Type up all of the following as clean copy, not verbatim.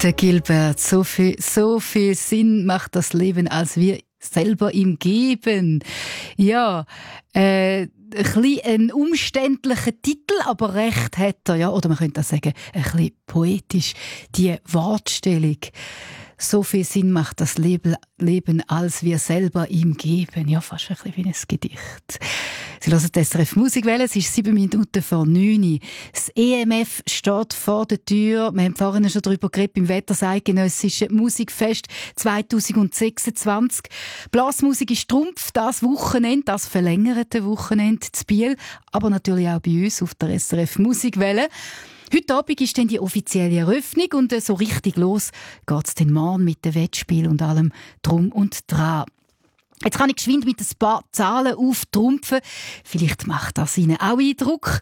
Der Gilbert, so viel Sinn macht das Leben, als wir selber ihm geben. Ja, ein bisschen ein umständlicher Titel, aber recht hat er, ja. Oder man könnte auch sagen, ein bisschen poetisch, die Wortstellung. So viel Sinn macht das Leben, als wir selber ihm geben. Ja, fast ein bisschen wie ein Gedicht. Sie hören die SRF Musikwelle, es ist 7 Minuten vor 9 Uhr. Das EMF steht vor der Tür. Wir haben vorhin schon darüber geredet, beim Wetterseidgenössischen Musikfest 2026. Blasmusik ist Trumpf, das Wochenende, das verlängerte Wochenende zu Biel, aber natürlich auch bei uns auf der SRF Musikwelle. Heute Abend ist dann die offizielle Eröffnung und so richtig los geht's dann morgen mit dem Wettspiel und allem Drum und Dran. Jetzt kann ich geschwind mit ein paar Zahlen auftrumpfen. Vielleicht macht das Ihnen auch Eindruck.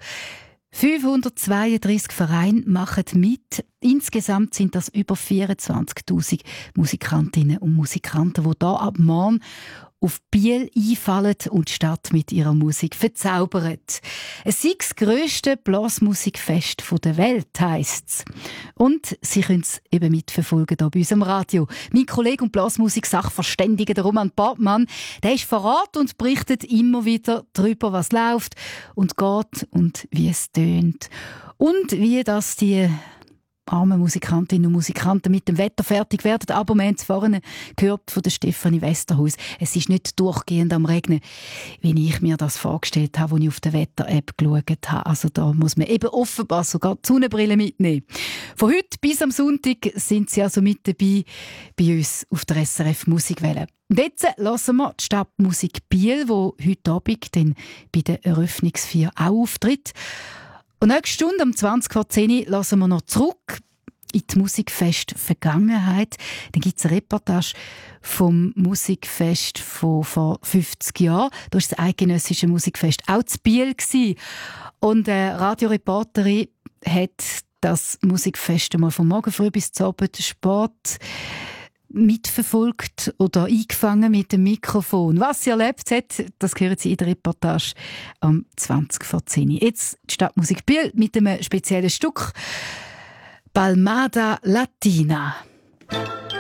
532 Vereine machen mit. Insgesamt sind das über 24'000 Musikantinnen und Musikanten, die hier ab morgen auf Biel einfallen und die Stadt mit ihrer Musik verzaubern. Es ist das grösste Blasmusikfest der Welt, heisst's. Und Sie können es eben mitverfolgen hier bei uns am Radio. Mein Kollege und Blasmusik-Sachverständiger, der Roman Bartmann, der ist vor Ort und berichtet immer wieder darüber, was läuft und geht und wie es tönt. Und wie das die arme Musikantinnen und Musikanten mit dem Wetter fertig werden. Aber wir haben es vorhin gehört von der Stefanie Westerhaus. Es ist nicht durchgehend am Regnen, wie ich mir das vorgestellt habe, als ich auf der Wetter-App geschaut habe. Also da muss man eben offenbar sogar die Sonnenbrille mitnehmen. Von heute bis am Sonntag sind Sie also mit dabei bei uns auf der SRF Musikwelle. Und jetzt hören wir die Stadtmusik Biel, die heute Abend dann bei der Eröffnungsfeier auch auftritt. Und nächste Stunde, um 20:10 Uhr, hören wir noch zurück in die Musikfest Vergangenheit. Dann gibt es eine Reportage vom Musikfest von vor 50 Jahren. Da war das eidgenössische Musikfest auch zu Biel gewesen. Und eine Radioreporterin hat das Musikfest einmal von morgen früh bis zum Abend Sport mitverfolgt oder eingefangen mit dem Mikrofon. Was sie erlebt hat, das hören Sie in der Reportage am 20:10 Uhr. Jetzt die Stadtmusik Biel mit einem speziellen Stück «Palmada Latina».